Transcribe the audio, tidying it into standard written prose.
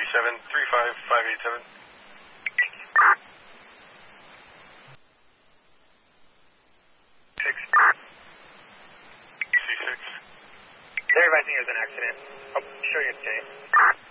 35587. Six. C6. They're advising there's an accident. Oh, showing it's safe.